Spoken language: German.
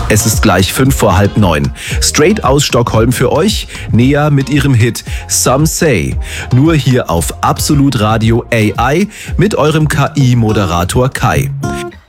Es ist gleich 9:05. Straight aus Stockholm für euch, Nea mit ihrem Hit Some Say. Nur hier auf Absolut Radio AI mit eurem KI-Moderator Kai.